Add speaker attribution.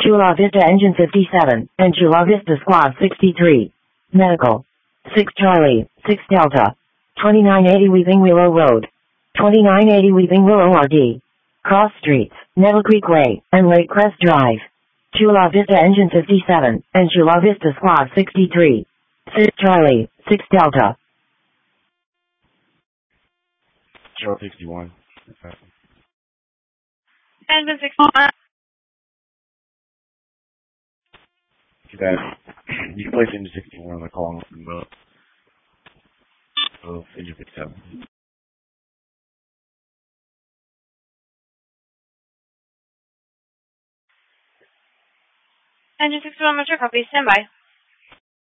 Speaker 1: Chula Vista Engine 57, and Chula Vista Squad 63. Medical. 6 Charlie, 6 Delta. 2980 Weeping Willow Road. 2980 Weeping Willow RD. Cross Streets, Nettle Creek Way, and Lake Crest Drive. Chula Vista Engine 57, and Chula Vista Squad 63. 6 Charlie, 6 Delta.
Speaker 2: Charlie 61.
Speaker 3: Engine 61.
Speaker 2: That you can place engine 61 on the call from of engine 57.
Speaker 3: Engine 61, Metro, copy, stand by.